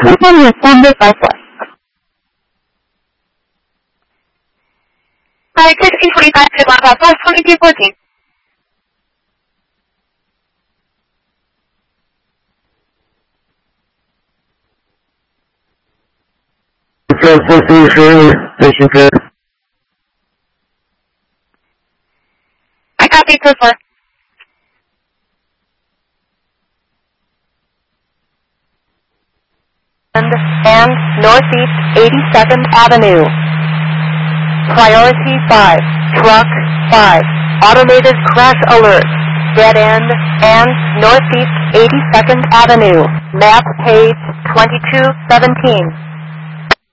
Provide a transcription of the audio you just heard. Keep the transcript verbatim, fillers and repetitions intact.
Please responded by voice. Hi, sixteen forty-five to Black Hawk, five twenty-two fourteen. Station code. I copy so far. And, and Northeast eighty-second Avenue. Priority five, Truck five, Automated Crash Alert, Dead End, and Northeast eighty-second Avenue, Map page twenty-two seventeen.